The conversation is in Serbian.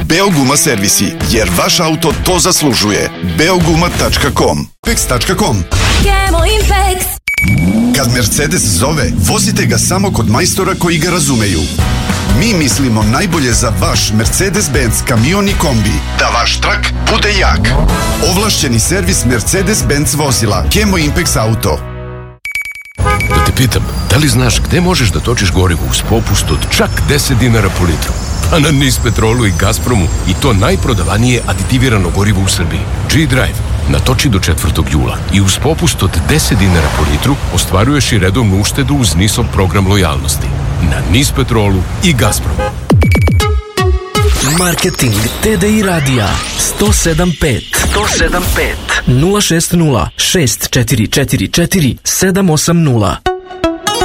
Beoguma servisi, jer vaš auto to zaslužuje. Beoguma.com. Impex.com. Kemo Impex. Kad Mercedes zove, vozite ga samo kod majstora koji ga razumeju. Mi mislimo najbolje za vaš Mercedes-Benz kamion i kombi, da vaš trak bude jak. Ovlašćeni servis Mercedes-Benz vozila. Kemo Impex Auto. Da te pitam, da li znaš gde možeš da točiš gorivo uz popust od čak 10 dinara po litru? Pa na NIS Petrolu i Gazpromu, i to najprodavanije aditivirano gorivo u Srbiji. G-Drive natoči do 4. jula i uz popust od 10 dinara po litru ostvaruješ i redovnu uštedu uz NIS-ov program lojalnosti. Na NIS Petrolu i Gazpromu. Marketing TDI radija 107.5 060 644 780.